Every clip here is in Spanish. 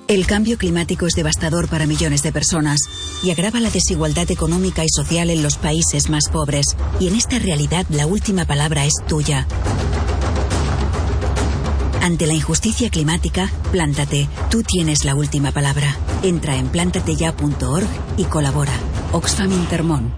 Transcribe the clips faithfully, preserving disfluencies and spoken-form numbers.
El cambio climático es devastador para millones de personas y agrava la desigualdad económica y social en los países más pobres. Y en esta realidad la última palabra es tuya. Ante la injusticia climática, plántate. Tú tienes la última palabra. Entra en plántateya punto org y colabora. Oxfam Intermón.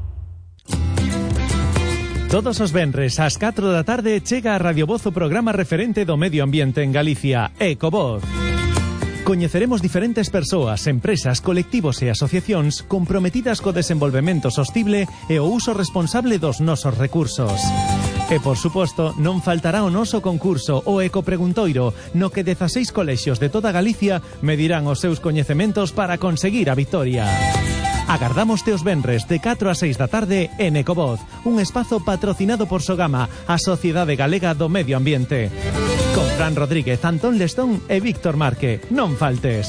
Todos os venres ás catro da tarde chega a Radio Voz o programa referente do medio ambiente en Galicia, Ecovoz. Coñeceremos diferentes persoas, empresas, colectivos e asociacións comprometidas co desenvolvemento sostible e o uso responsable dos nosos recursos. E, por suposto, non faltará o noso concurso, o Ecopreguntoiro, no que dezaseis colexios de toda Galicia medirán os seus coñecementos para conseguir a victoria. Agardámoste os venres de catro a seis da tarde en Ecovoz, un espazo patrocinado por Sogama, a Sociedade Galega do Medio Ambiente. Con Fran Rodríguez, Antón Lestón e Víctor Marque. Non faltes.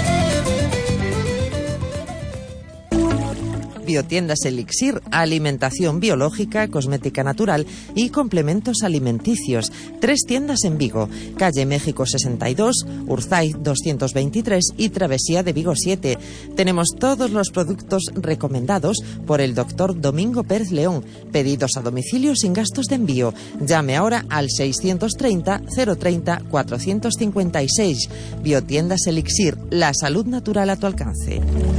Biotiendas Elixir, alimentación biológica, cosmética natural y complementos alimenticios. Tres tiendas en Vigo, calle México sesenta y dos, Urzaiz doscientos veintitrés y Travesía de Vigo siete. Tenemos todos los productos recomendados por el doctor Domingo Pérez León. Pedidos a domicilio sin gastos de envío. Llame ahora al seiscientos treinta, cero treinta, cuatrocientos cincuenta y seis. Biotiendas Elixir, la salud natural a tu alcance.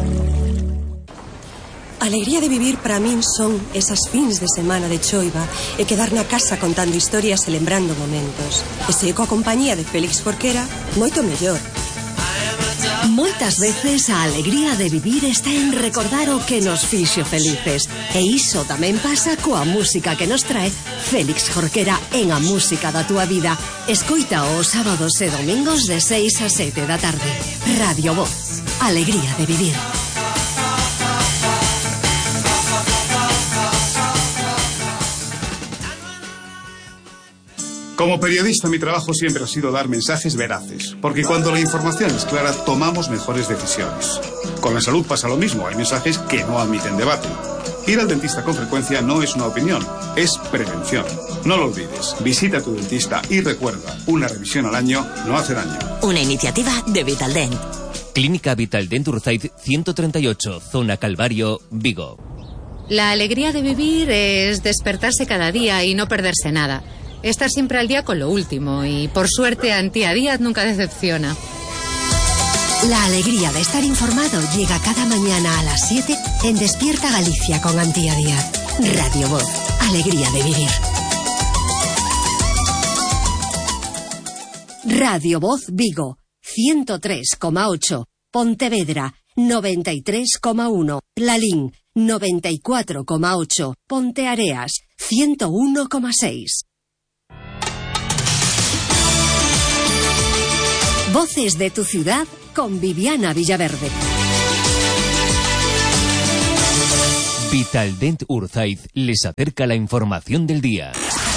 Alegría de vivir para min son esas fins de semana de choiva e quedar na casa contando historias e lembrando momentos. E se coa compañía de Félix Jorquera, moito mellor. Moitas veces a alegría de vivir está en recordar o que nos fixo felices. E iso tamén pasa coa música que nos trae Félix Jorquera en A Música da Túa Vida. Escoita os sábados e domingos de seis a sete da tarde. Radio Voz. Alegría de vivir. Como periodista, mi trabajo siempre ha sido dar mensajes veraces, porque cuando la información es clara, tomamos mejores decisiones. Con la salud pasa lo mismo, hay mensajes que no admiten debate. Ir al dentista con frecuencia no es una opinión, es prevención. No lo olvides, visita a tu dentista y recuerda, una revisión al año no hace daño. Una iniciativa de Vitaldent. Clínica Vitaldent Urzaiz ciento treinta y ocho, Zona Calvario, Vigo. La alegría de vivir es despertarse cada día y no perderse nada. Estar siempre al día con lo último y, por suerte, Antía Díaz nunca decepciona. La alegría de estar informado llega cada mañana a las siete en Despierta Galicia con Antía Díaz. Radio Voz. Alegría de vivir. Radio Voz Vigo. ciento tres coma ocho. Pontevedra. noventa y tres coma uno. Lalín. noventa y cuatro coma ocho. Ponteareas. ciento uno coma seis. Voces de tu ciudad con Viviana Villaverde. Vitaldent Urzaiz les acerca la información del día.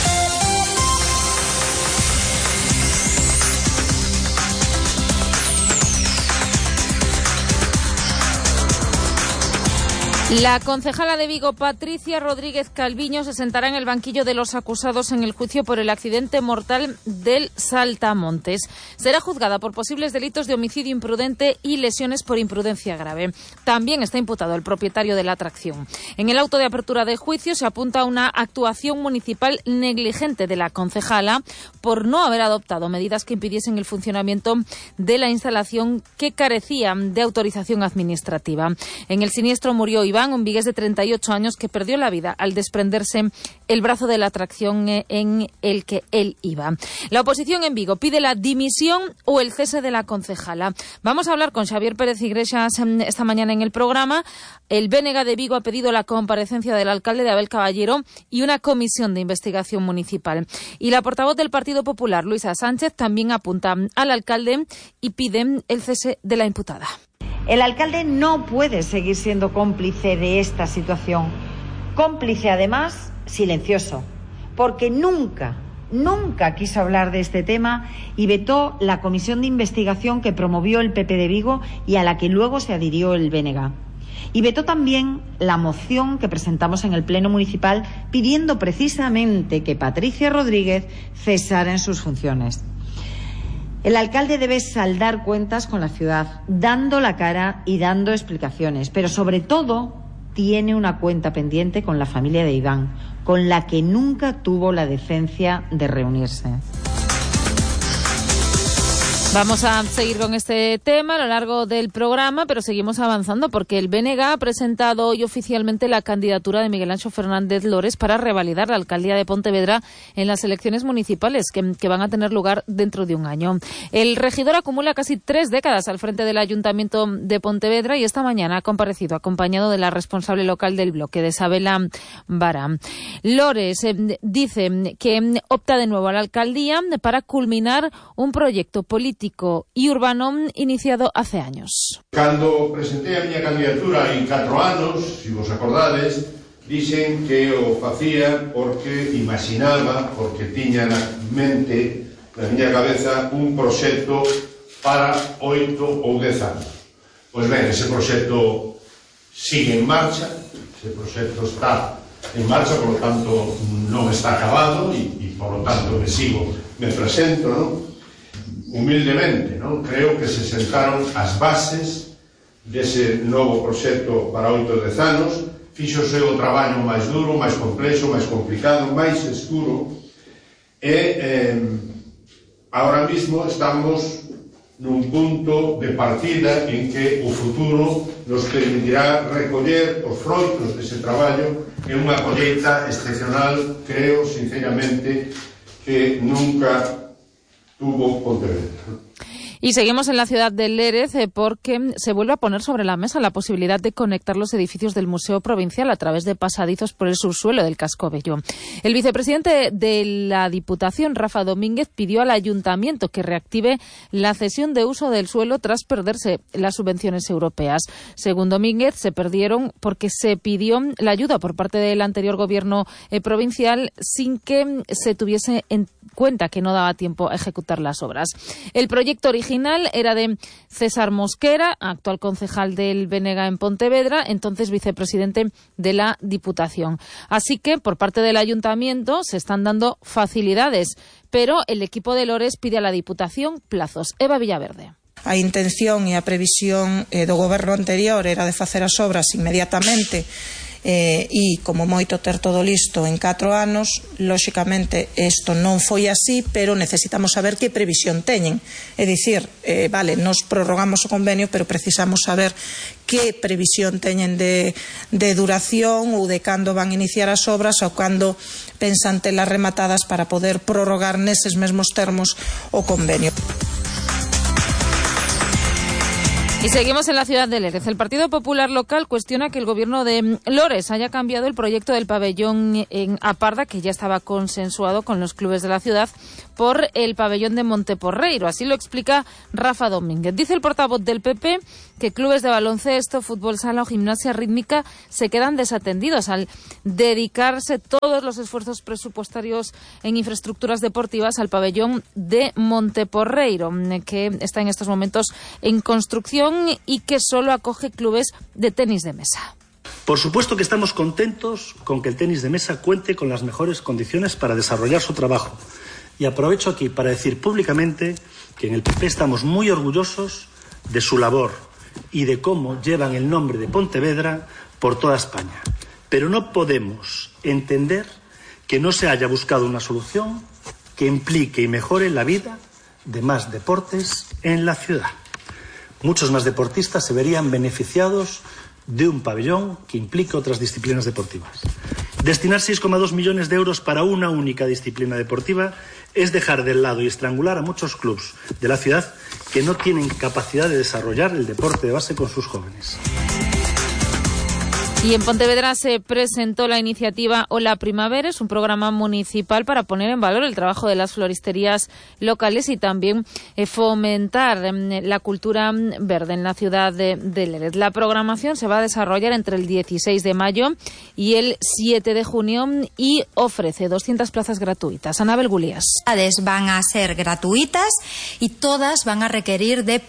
La concejala de Vigo, Patricia Rodríguez Calviño, se sentará en el banquillo de los acusados en el juicio por el accidente mortal del Saltamontes. Será juzgada por posibles delitos de homicidio imprudente y lesiones por imprudencia grave. También está imputado el propietario de la atracción. En el auto de apertura de juicio se apunta a una actuación municipal negligente de la concejala por no haber adoptado medidas que impidiesen el funcionamiento de la instalación que carecía de autorización administrativa. En el siniestro murió Iván, un vigués de treinta y ocho años que perdió la vida al desprenderse el brazo de la atracción en el que él iba. La oposición en Vigo pide la dimisión o el cese de la concejala. Vamos a hablar con Xavier Pérez Iglesias esta mañana en el programa. El B N G de Vigo ha pedido la comparecencia del alcalde de Abel Caballero y una comisión de investigación municipal. Y la portavoz del Partido Popular, Luisa Sánchez, también apunta al alcalde y pide el cese de la imputada. El alcalde no puede seguir siendo cómplice de esta situación. Cómplice, además, silencioso, porque nunca, nunca quiso hablar de este tema y vetó la comisión de investigación que promovió el P P de Vigo y a la que luego se adhirió el B N G. Y vetó también la moción que presentamos en el Pleno Municipal pidiendo precisamente que Patricia Rodríguez cesara en sus funciones. El alcalde debe saldar cuentas con la ciudad, dando la cara y dando explicaciones, pero sobre todo tiene una cuenta pendiente con la familia de Iván, con la que nunca tuvo la decencia de reunirse. Vamos a seguir con este tema a lo largo del programa, pero seguimos avanzando porque el B N G ha presentado hoy oficialmente la candidatura de Miguel Anxo Fernández Lores para revalidar la alcaldía de Pontevedra en las elecciones municipales que, que van a tener lugar dentro de un año. El regidor acumula casi tres décadas al frente del Ayuntamiento de Pontevedra y esta mañana ha comparecido acompañado de la responsable local del bloque, de Isabela Vara. Lores eh, dice que opta de nuevo a la alcaldía para culminar un proyecto político y urbano iniciado hace años. Cando presentei a miña candidatura en catro anos, se vos acordades, dixen que o facía porque imaginaba, porque tiña na mente, na miña cabeza, un proxecto para oito ou dez anos. Pois ben, ese proxecto sigue en marcha, ese proxecto está en marcha, por lo tanto non está acabado e, e por lo tanto me sigo, me presento, non? Humildemente, non? Creo que se sentaron as bases dese novo proxecto para oito dez anos, fíxose o traballo máis duro, máis complexo, máis complicado, máis escuro, e eh, ahora mismo estamos nun punto de partida en que o futuro nos permitirá recoller os froitos dese traballo e unha colleita excepcional, creo sinceramente, que nunca tuvo Pontevedra. Y seguimos en la ciudad de Lérez eh, porque se vuelve a poner sobre la mesa la posibilidad de conectar los edificios del Museo Provincial a través de pasadizos por el subsuelo del Casco Bello. El vicepresidente de la Diputación, Rafa Domínguez, pidió al Ayuntamiento que reactive la cesión de uso del suelo tras perderse las subvenciones europeas. Según Domínguez, se perdieron porque se pidió la ayuda por parte del anterior gobierno eh, provincial sin que se tuviese en cuenta que no daba tiempo a ejecutar las obras. El proyecto original era de César Mosquera, actual concejal del B N G en Pontevedra, entonces vicepresidente de la Diputación. Así que, por parte del Ayuntamiento, se están dando facilidades, pero el equipo de Lores pide a la Diputación plazos. Eva Villaverde. A intención e a previsión eh, do goberno anterior era de facer as obras inmediatamente eh, e como moito ter todo listo en catro anos. Lóxicamente isto non foi así, pero necesitamos saber que previsión teñen, é dicir, eh, vale, nos prorrogamos o convenio, pero precisamos saber que previsión teñen de, de duración ou de cando van iniciar as obras ou cando pensan telas rematadas para poder prorrogar neses mesmos termos o convenio. Y seguimos en la ciudad de Lérez. El Partido Popular local cuestiona que el gobierno de Lores haya cambiado el proyecto del pabellón en Aparda, que ya estaba consensuado con los clubes de la ciudad, por el pabellón de Monteporreiro. Así lo explica Rafa Domínguez. Dice el portavoz del P P que clubes de baloncesto, fútbol sala o gimnasia rítmica se quedan desatendidos al dedicarse todos los esfuerzos presupuestarios en infraestructuras deportivas al pabellón de Monteporreiro, que está en estos momentos en construcción y que solo acoge clubes de tenis de mesa. Por supuesto que estamos contentos con que el tenis de mesa cuente con las mejores condiciones para desarrollar su trabajo. Y aprovecho aquí para decir públicamente que en el P P estamos muy orgullosos de su labor y de cómo llevan el nombre de Pontevedra por toda España. Pero no podemos entender que no se haya buscado una solución que implique y mejore la vida de más deportes en la ciudad. Muchos más deportistas se verían beneficiados de un pabellón que implique otras disciplinas deportivas. Destinar seis coma dos millones de euros para una única disciplina deportiva es dejar de lado y estrangular a muchos clubes de la ciudad que no tienen capacidad de desarrollar el deporte de base con sus jóvenes. Y en Pontevedra se presentó la iniciativa Hola Primavera, es un programa municipal para poner en valor el trabajo de las floristerías locales y también eh, fomentar eh, la cultura verde en la ciudad de, de Lérez. La programación se va a desarrollar entre el dieciséis de mayo y el siete de junio y ofrece doscientas plazas gratuitas. Anabel Gulías. Van a ser gratuitas y todas van a requerir de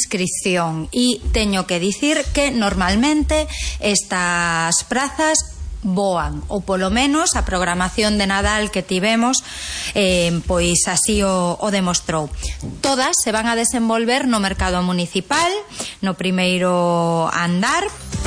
preinscripción. Y teño que dicir que normalmente esta As prazas boan, ou polo menos a programación de Nadal que tivemos eh, pois así o, o demostrou. Todas se van a desenvolver no mercado municipal, no primeiro andar.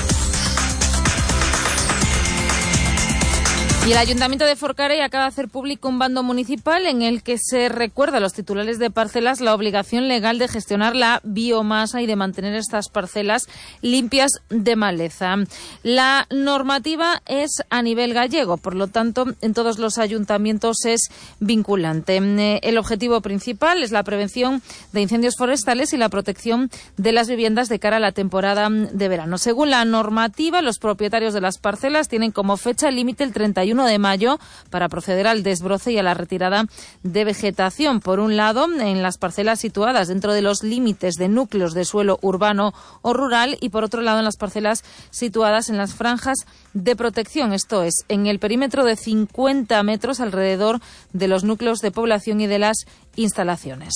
Y el Ayuntamiento de Forcadell acaba de hacer público un bando municipal en el que se recuerda a los titulares de parcelas la obligación legal de gestionar la biomasa y de mantener estas parcelas limpias de maleza. La normativa es a nivel gallego, por lo tanto, en todos los ayuntamientos es vinculante. El objetivo principal es la prevención de incendios forestales y la protección de las viviendas de cara a la temporada de verano. Según la normativa, los propietarios de las parcelas tienen como fecha límite el treinta y uno de mayo para proceder al desbroce y a la retirada de vegetación. Por un lado, en las parcelas situadas dentro de los límites de núcleos de suelo urbano o rural, y por otro lado en las parcelas situadas en las franjas de protección, esto es, en el perímetro de cincuenta metros alrededor de los núcleos de población y de las instalaciones.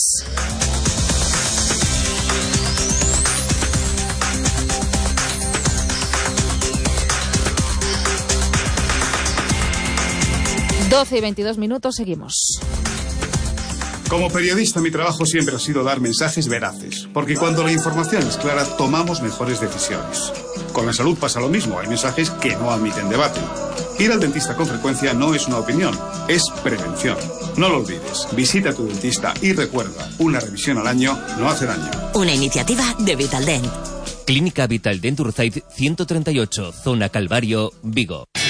doce y veintidós minutos, seguimos. Como periodista, mi trabajo siempre ha sido dar mensajes veraces, porque cuando la información es clara, tomamos mejores decisiones. Con la salud pasa lo mismo, hay mensajes que no admiten debate. Ir al dentista con frecuencia no es una opinión, es prevención. No lo olvides, visita a tu dentista y recuerda, una revisión al año no hace daño. Una iniciativa de Vitaldent. Clínica Vitaldent Urzaiz ciento treinta y ocho, Zona Calvario, Vigo.